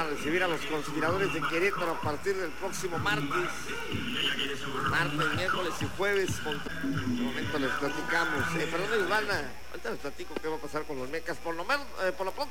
a recibir a los Conspiradores de Querétaro a partir del próximo martes, miércoles y jueves. De momento les platicamos, perdón, Ivana, ahorita les platico qué va a pasar con los Mecas, por lo pronto